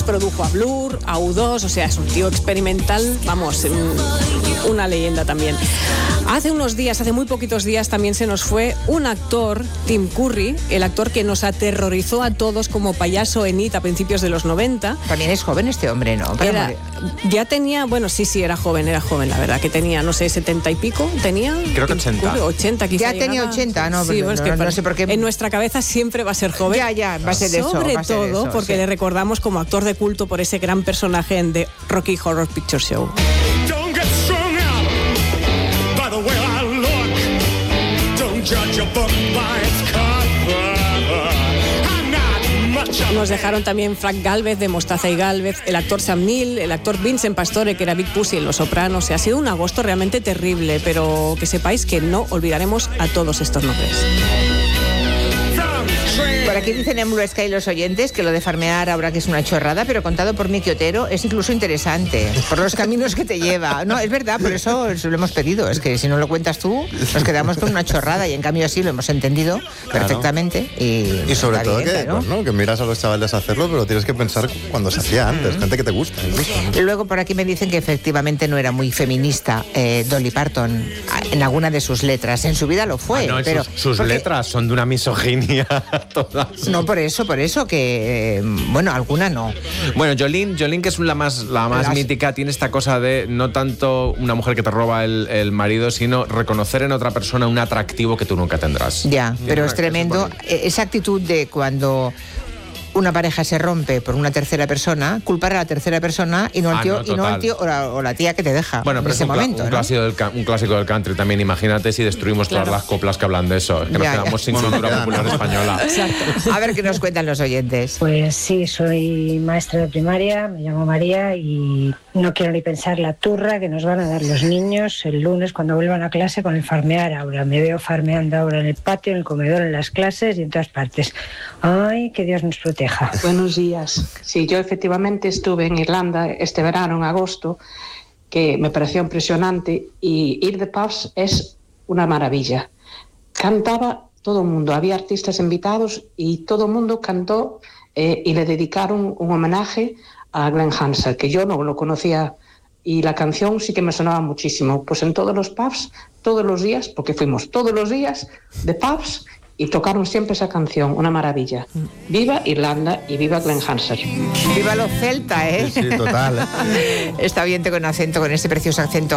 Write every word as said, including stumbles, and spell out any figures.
produjo a Blur, a U dos, o sea, es un tío experimental, vamos, una leyenda también. Hace unos días, hace muy poquitos días, también se nos fue un actor, Tim Curry, el actor que nos aterrorizó a todos como payaso en It a principios de los noventa. También es joven este hombre, ¿no? Era, ya tenía, bueno, sí, sí, era joven, era joven, la verdad, que tenía, no sé, setenta y pico, tenía. Creo que ochenta. Curry, ochenta quizá. Ya llegaba. tenía ochenta, ¿no? Sí, Pero bueno, es no, que no para, sé por qué. En nuestra cabeza siempre va a ser joven. Ya, ya, va a ser eso. Sobre va a ser todo eso, porque sí. le recordamos como actor de culto por ese gran personaje en The Rocky Horror Picture Show. Nos dejaron también Frank Gálvez de Mostaza y Gálvez, el actor Sam Neill, el actor Vincent Pastore, que era Big Pussy en Los Sopranos. Ha sido un agosto realmente terrible, pero que sepáis que no olvidaremos a todos estos nombres. Por aquí dicen en Blue Sky los oyentes que lo de farmear ahora que es una chorrada, pero contado por Miki Otero es incluso interesante, por los caminos que te lleva. No, es verdad, por eso lo hemos pedido. Es que si no lo cuentas tú, nos quedamos con una chorrada y en cambio así lo hemos entendido Claro. perfectamente. Y, Y sobre todo bien, que, claro. pues, ¿no? que miras a los chavales hacerlo, pero tienes que pensar cuando se hacía antes, gente que te gusta incluso, ¿no? Y luego por aquí me dicen que efectivamente no era muy feminista eh, Dolly Parton en alguna de sus letras. En su vida lo fue. Ah, no, pero sus sus porque- letras son de una misoginia todas. No, por eso, por eso que, eh, bueno, alguna no. Bueno, Jolene, Jolene, que es la más, la más Las- mítica, tiene esta cosa de no tanto una mujer que te roba el, el marido, sino reconocer en otra persona un atractivo que tú nunca tendrás. Ya, pero Eso es es tremendo. bonito. eh, Esa actitud de cuando una pareja se rompe por una tercera persona, culpar a la tercera persona y no al Ah, tío, no, y no total. al tío o la, o la tía que te deja Bueno, en pero ese es un, cla- momento, un ¿no? clásico del, ca- un clásico del country también. Imagínate si destruimos Claro. todas las coplas que hablan de eso. Es que nos Ya, ya. quedamos sin Bueno, cultura ya, popular ¿no? española. A ver qué nos cuentan los oyentes. Pues sí, soy maestra de primaria, me llamo María y no quiero ni pensar la turra que nos van a dar los niños el lunes cuando vuelvan a clase con el farmear ahora. Me veo farmeando ahora en el patio, en el comedor, en las clases y en todas partes. Ay, que Dios nos proteja. Buenos días. Sí, yo efectivamente estuve en Irlanda este verano, en agosto, que me pareció impresionante, y ir de pubs es una maravilla. Cantaba todo el mundo, había artistas invitados y todo el mundo cantó eh, y le dedicaron un homenaje a Glenn Hansard, que yo no lo conocía, y la canción sí que me sonaba muchísimo. Pues en todos los pubs, todos los días, porque fuimos todos los días de pubs, y tocaron siempre esa canción, una maravilla. Viva Irlanda y viva Glenn Hansard. Viva los celta, ¿eh? Sí, sí, total. Está bien con acento, con ese precioso acento